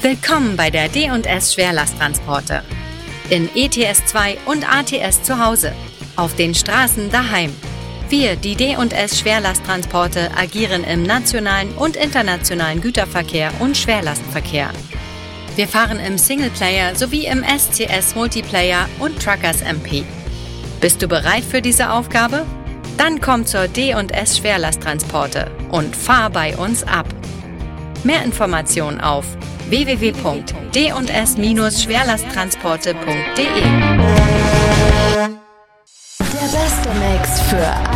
Willkommen bei der D&S Schwerlasttransporte. In ETS2 und ATS zu Hause. Auf den Straßen daheim. Wir, die D&S Schwerlasttransporte, agieren im nationalen und internationalen Güterverkehr und Schwerlastverkehr. Wir fahren im Singleplayer sowie im SCS Multiplayer und Truckers MP. Bist du bereit für diese Aufgabe? Dann komm zur D&S Schwerlasttransporte und fahr bei uns ab. Mehr Informationen auf www.d&s-schwerlasttransporte.de. Der beste Mix für